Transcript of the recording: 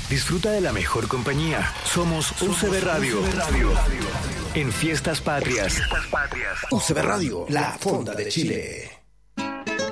Disfruta de la mejor compañía. Somos UCB Radio. En Fiestas Patrias. UCB Radio, la fonda de Chile.